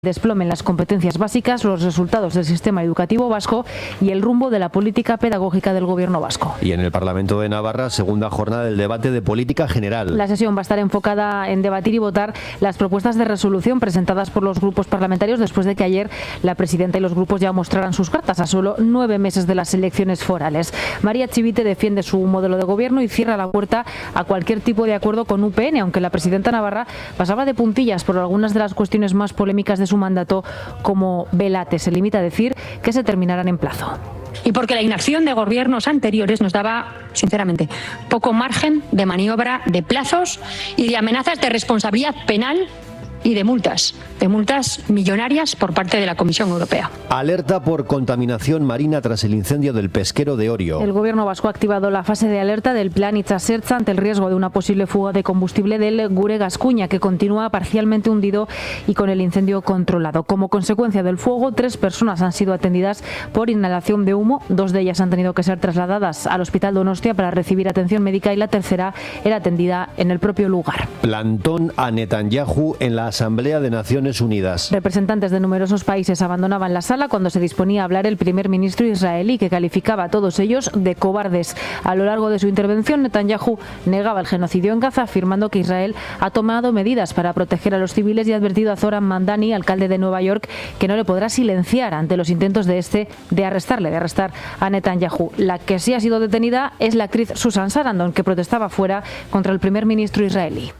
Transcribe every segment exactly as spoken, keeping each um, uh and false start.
desplome en las competencias básicas, los resultados del sistema educativo vasco y el rumbo de la política pedagógica del gobierno vasco. Y en el Parlamento de Navarra, segunda jornada del debate de política general. La sesión va a estar enfocada en debatir y votar las propuestas de resolución presentadas por los grupos parlamentarios después de que ayer la presidenta y los grupos ya mostraran sus cartas a solo nueve meses de las elecciones forales. María Chivite defiende su modelo de gobierno y cierra la puerta a cualquier tipo de acuerdo con U P N, aunque la presidenta navarra pasaba de puntillas por algunas de las cuestiones más polémicas de su mandato, como Belate. Se limita a decir que se terminarán en plazo. Y porque la inacción de gobiernos anteriores nos daba, sinceramente, poco margen de maniobra de plazos y de amenazas de responsabilidad penal y de multas, de multas millonarias por parte de la Comisión Europea. Alerta por contaminación marina tras el incendio del pesquero de Orio. El gobierno vasco ha activado la fase de alerta del plan Itsasertza ante el riesgo de una posible fuga de combustible del Gure Gascuña, que continúa parcialmente hundido y con el incendio controlado. Como consecuencia del fuego, tres personas han sido atendidas por inhalación de humo. Dos de ellas han tenido que ser trasladadas al Hospital Donostia para recibir atención médica y la tercera era atendida en el propio lugar. Plantón a Netanyahu en la Asamblea de Naciones Unidas. Representantes de numerosos países abandonaban la sala cuando se disponía a hablar el primer ministro israelí, que calificaba a todos ellos de cobardes. A lo largo de su intervención, Netanyahu negaba el genocidio en Gaza, afirmando que Israel ha tomado medidas para proteger a los civiles y ha advertido a Zoran Mandani, alcalde de Nueva York, que no le podrá silenciar ante los intentos de este de arrestarle, de arrestar a Netanyahu. La que sí ha sido detenida es la actriz Susan Sarandon, que protestaba fuera contra el primer ministro israelí.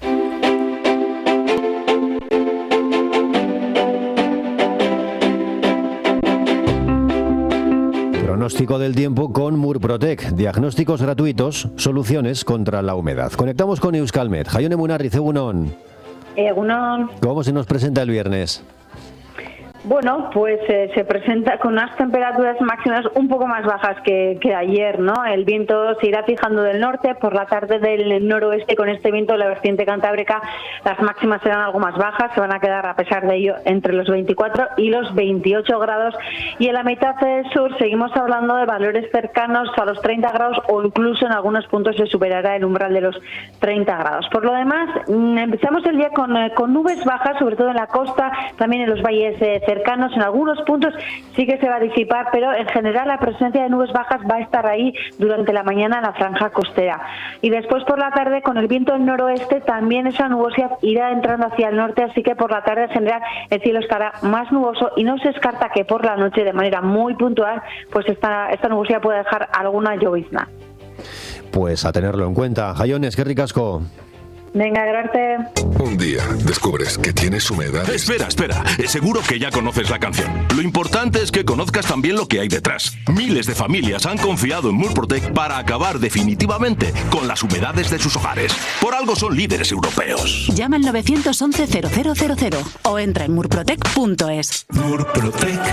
Pronóstico del tiempo con Murprotec. Diagnósticos gratuitos, soluciones contra la humedad. Conectamos con Euskalmet. Jaione Munarriz, egunon. Egunon. ¿Cómo se nos presenta el viernes? Bueno, pues eh, se presenta con unas temperaturas máximas un poco más bajas que, que ayer, ¿no? El viento se irá fijando del norte, por la tarde del noroeste. Con este viento, la vertiente cantábrica, las máximas serán algo más bajas, se van a quedar a pesar de ello entre los veinticuatro y los veintiocho grados. Y en la mitad sur seguimos hablando de valores cercanos a los treinta grados o incluso en algunos puntos se superará el umbral de los treinta grados. Por lo demás, empezamos el día con, con nubes bajas, sobre todo en la costa, también en los valles eh, cercanos. En algunos puntos sí que se va a disipar, pero en general la presencia de nubes bajas va a estar ahí durante la mañana en la franja costera. Y después por la tarde, con el viento del noroeste, también esa nubosidad irá entrando hacia el norte, así que por la tarde en general el cielo estará más nuboso y no se descarta que por la noche, de manera muy puntual, pues esta, esta nubosidad puede dejar alguna llovizna. Pues a tenerlo en cuenta. Jaiones, qué ricasco. Venga, gracias. Un día descubres que tienes humedad. Espera, espera. Seguro que ya conoces la canción. Lo importante es que conozcas también lo que hay detrás. Miles de familias han confiado en Murprotec para acabar definitivamente con las humedades de sus hogares. Por algo son líderes europeos. Llama al nueve once cero cero cero cero o entra en murprotec punto es. Murprotec.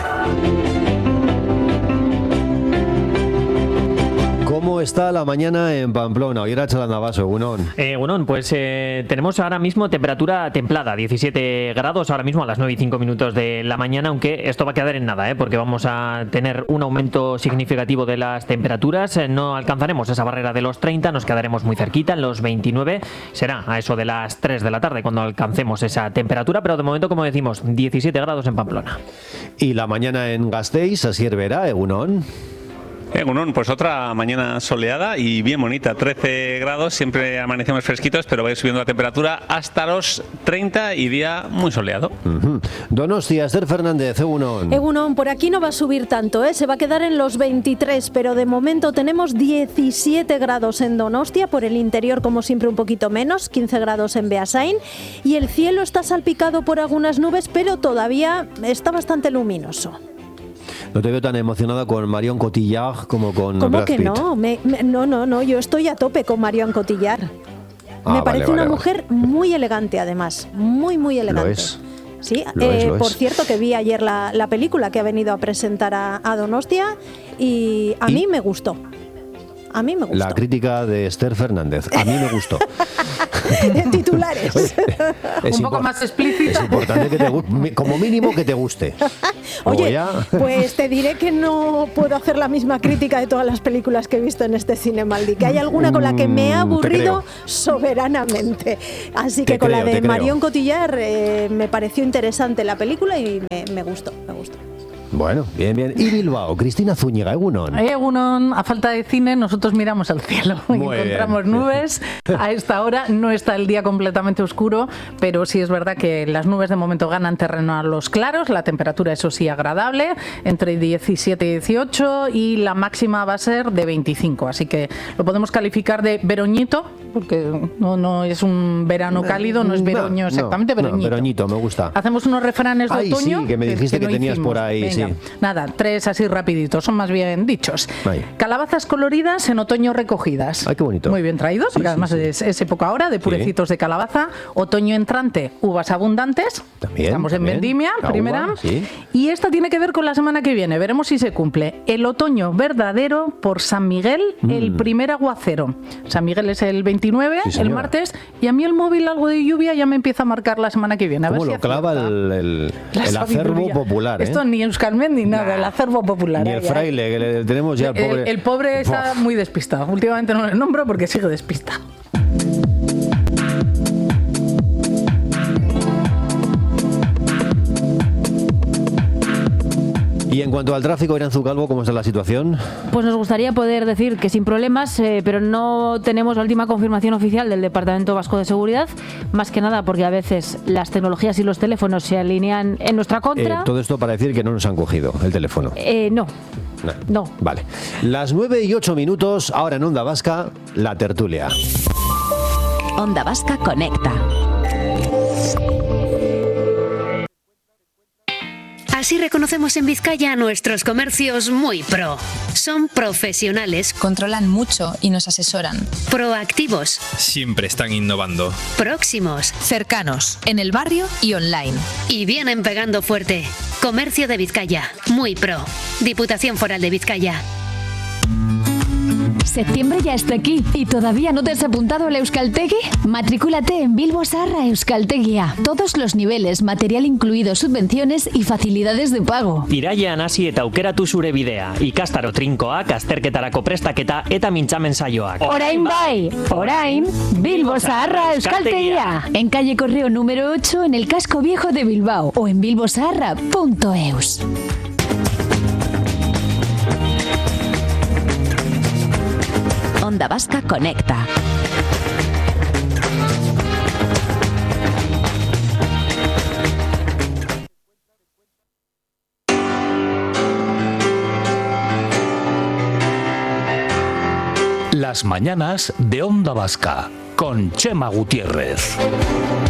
¿Cómo está la mañana en Pamplona? Hoy era Chalandavaso, Egunon. Eh, Egunon, pues eh, tenemos ahora mismo temperatura templada, diecisiete grados ahora mismo a las nueve y cinco minutos de la mañana, aunque esto va a quedar en nada, ¿eh? Porque vamos a tener un aumento significativo de las temperaturas. Eh, no alcanzaremos esa barrera de los treinta, nos quedaremos muy cerquita, en los veintinueve. Será a eso de las tres de la tarde cuando alcancemos esa temperatura, pero de momento, como decimos, diecisiete grados en Pamplona. Y la mañana en Gasteiz, así verá, Egunon. Egunon, pues otra mañana soleada y bien bonita, trece grados, siempre amanecemos fresquitos, pero va a ir subiendo la temperatura hasta los treinta y día muy soleado. Uh-huh. Donostia, Esther Fernández, Egunon. Egunon, por aquí no va a subir tanto, ¿eh? Se va a quedar en los veintitrés, pero de momento tenemos diecisiete grados en Donostia, por el interior como siempre un poquito menos, quince grados en Beasain, y el cielo está salpicado por algunas nubes, pero todavía está bastante luminoso. No te veo tan emocionada con Marion Cotillard como con ¿Cómo Brad que Pitt. no? Me, me, no, no, no, yo estoy a tope con Marion Cotillard. Ah, me parece vale, una vale, mujer vale. muy elegante, además, muy, muy elegante. Lo es. Sí, Lo eh, es, lo por es. cierto que vi ayer la, la película que ha venido a presentar a, a Donostia y a ¿Y? mí me gustó. A mí me gustó. La crítica de Esther Fernández. A mí me gustó. En titulares. Es un poco más explícita. Es importante que te guste, como mínimo que te guste. Oye, ya... pues te diré que no puedo hacer la misma crítica de todas las películas que he visto en este Cinemaldi, que hay alguna con la que me he aburrido soberanamente. Así que te con creo, la de te Marion Cotillard eh, me pareció interesante la película y me, me gustó, me gustó. Bueno, bien, bien. Y Bilbao, Cristina Zúñiga, Egunon. Egunon, a falta de cine, nosotros miramos al cielo y Muy encontramos bien. nubes. A esta hora no está el día completamente oscuro, pero sí es verdad que las nubes de momento ganan terreno a los claros. La temperatura, eso sí, agradable, entre diecisiete y dieciocho, y la máxima va a ser de veinticinco. Así que lo podemos calificar de veroñito, porque no, no es un verano cálido, no es veroño No, exactamente, no, veroñito. No, veroñito, me gusta. Hacemos unos refranes de Ay, otoño. sí, que me dijiste que, no tenías hicimos. por ahí, Venga, sí. Nada, tres así rapiditos, son más bien dichos. Ay. Calabazas coloridas en otoño recogidas. Ay, qué bonito. Muy bien traído, porque Sí, además sí, sí. Es, es época ahora de purecitos de calabaza. Otoño entrante, uvas abundantes. También, Estamos en también. vendimia, La primera. uva, sí. Y esta tiene que ver con la semana que viene, veremos si se cumple. El otoño verdadero por San Miguel, Mm. el primer aguacero. San Miguel es el veintinueve, Sí, el señora. martes, y a mí el móvil algo de lluvia ya me empieza a marcar la semana que viene. A ver ¿Cómo si lo clava acierta. el, el, La el acervo sabiduría. popular? ¿eh? Esto ni Euskalmet ni nada, el acervo popular. Ni Ay, el ay. fraile, que le tenemos ya el pobre. El, el pobre está Buah. muy despistado. Últimamente no le nombro porque sigue despistado. Y en cuanto al tráfico, Iranzu Calvo, ¿cómo está la situación? Pues nos gustaría poder decir que sin problemas, eh, pero no tenemos la última confirmación oficial del Departamento Vasco de Seguridad, más que nada porque a veces las tecnologías y los teléfonos se alinean en nuestra Eh, contra. todo esto para decir que no nos han cogido el teléfono. Eh, no, No. no. Vale. Las nueve y ocho minutos, ahora en Onda Vasca, la tertulia. Onda Vasca Conecta. Así reconocemos en Vizcaya a nuestros comercios muy pro. Son profesionales, controlan mucho y nos asesoran. proactivos, Siempre están innovando. próximos, Cercanos, en el barrio y online. y vienen pegando fuerte. Comercio de Vizcaya, muy pro. Diputación Foral de Vizcaya. Septiembre ya está aquí y todavía no te has apuntado al Euskaltegi. Matrículate en Bilbo Zaharra Euskaltegia. Todos los niveles, material incluido, subvenciones y facilidades de pago. Irailean hasi eta aukeratu zure bidea. Ikastaro trinkoak, azterketarako prestaketa eta mintzamen saioak. Orain bai, orain, Bilbo Zaharra Euskaltegia. En calle Correo número ocho en el casco viejo de Bilbao o en bilbozaharra punto eus. Onda Vasca Conecta. Las mañanas de Onda Vasca con Chema Gutiérrez.